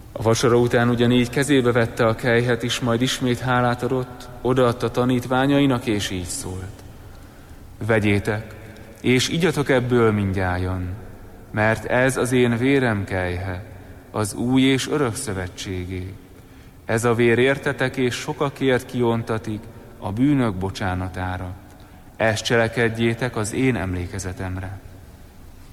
A vacsora után ugyanígy kezébe vette a kelyhet is, majd ismét hálát adott, odaadta tanítványainak, és így szólt: Vegyétek, és igyatok ebből mindnyájan, mert ez az én vérem kelyhe, az új és örök szövetségé. Ez a vér értetek és sokakért kiontatik a bűnök bocsánatára. Ezt cselekedjétek az én emlékezetemre.